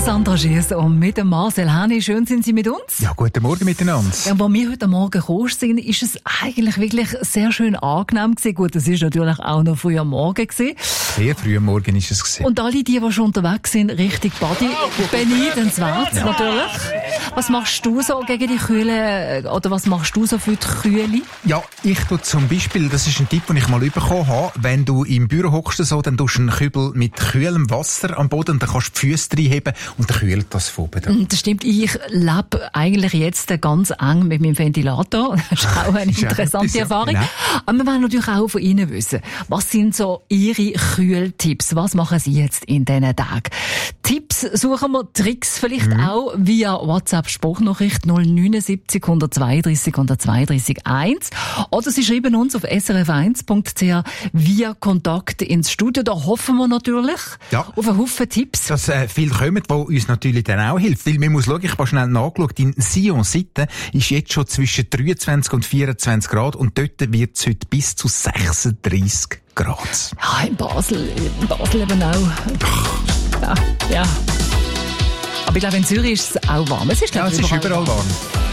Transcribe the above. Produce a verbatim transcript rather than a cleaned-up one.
Sandra Schiess und mit dem Marcel Häni. Schön sind Sie mit uns. Ja, guten Morgen miteinander. Ja, als wir heute Morgen gekommen sind, ist es eigentlich wirklich sehr schön angenehm gewesen. Gut, es ist natürlich auch noch früh am Morgen gewesen. Sehr früh am Morgen ist es gewesen. Und alle, die, die schon unterwegs sind, richtig Body, beneidenswert ja. natürlich. Was machst du so gegen die Kühle, oder was machst du so für die Kühle? Ja, ich tue zum Beispiel, das ist ein Tipp, den ich mal bekommen habe, wenn du im Büro hockst, so, dann tust du einen Kübel mit kühlem Wasser am Boden und dann kannst du die Füße reinheben und dann kühlt das von oben. Das stimmt, ich lebe eigentlich jetzt ganz eng mit meinem Ventilator. Das ist auch eine interessante ja, Erfahrung. Genau. Aber wir wollen natürlich auch von Ihnen wissen, was sind so Ihre Kühltipps? Was machen Sie jetzt in diesen Tagen? Tipps suchen wir, Tricks vielleicht mhm. auch via WhatsApp-Sprachnachricht null neun sieben null eins zwei drei eins zwei drei eins. Oder Sie schreiben uns auf s r f eins punkt c h via Kontakt ins Studio. Da hoffen wir natürlich ja. auf einen Haufen Tipps. Dass äh, viel kommen, wo uns natürlich dann auch hilft. Weil man muss schauen, ich habe schnell nachgeschaut, in Sion-Seite ist jetzt schon zwischen dreiundzwanzig und vierundzwanzig Grad und dort wird es heute bis zu sechsunddreissig Grad. Ja, in Basel, in Basel eben auch. Ja, ja. Aber ich glaube, in Zürich ist es auch warm. Es ist, ja, es ist überall, überall warm. warm.